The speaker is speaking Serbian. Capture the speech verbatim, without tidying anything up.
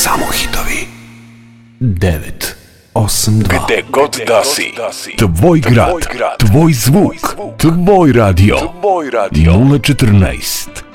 Samo hitovi. devet osam dva. Gde god da si. Tvoj grad, tvoj zvuk, tvoj radio. nula četrnaest.